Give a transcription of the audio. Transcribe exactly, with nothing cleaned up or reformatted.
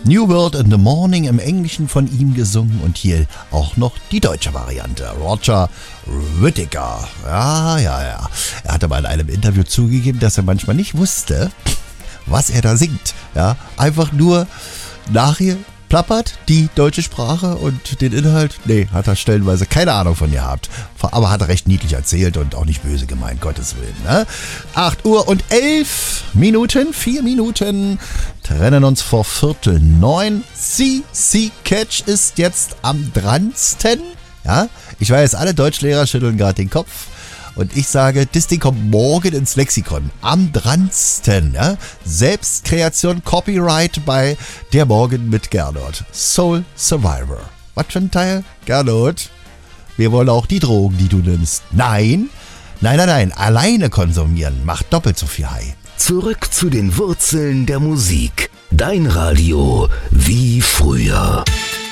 New World in the Morning im Englischen von ihm gesungen und hier auch noch die deutsche Variante. Roger Whittaker. Ja, ja, ja. Er hat aber in einem Interview zugegeben, dass er manchmal nicht wusste, was er da singt. Ja, einfach nur nachher plappert die deutsche Sprache und den Inhalt, nee, hat er stellenweise keine Ahnung von gehabt. Aber hat er recht niedlich erzählt und auch nicht böse gemeint, Gottes Willen. Ne? acht Uhr und elf Minuten, vier Minuten trennen uns vor Viertel neun. C C Catch ist jetzt am dransten. Ja, ich weiß, alle Deutschlehrer schütteln gerade den Kopf. Und ich sage, das Ding kommt morgen ins Lexikon. Am dransten. Ja? Selbstkreation, Copyright bei Der Morgen mit Gernot. Soul Survivor. Was für ein Teil? Gernot, wir wollen auch die Drogen, die du nimmst. Nein, nein, nein, nein. Alleine konsumieren macht doppelt so viel High. Zurück zu den Wurzeln der Musik. Dein Radio wie früher.